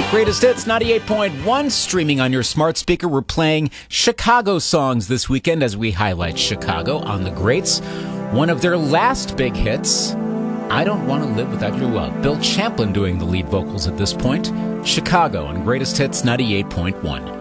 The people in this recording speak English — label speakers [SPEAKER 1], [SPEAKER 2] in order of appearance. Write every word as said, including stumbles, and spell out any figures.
[SPEAKER 1] Greatest Hits ninety-eight point one, streaming on your smart speaker. We're playing Chicago songs this weekend as we highlight Chicago on the Greats. One of their last big hits, I Don't Want to Live Without Your Love. Bill Champlin doing the lead vocals at this point. Chicago on Greatest Hits ninety-eight point one.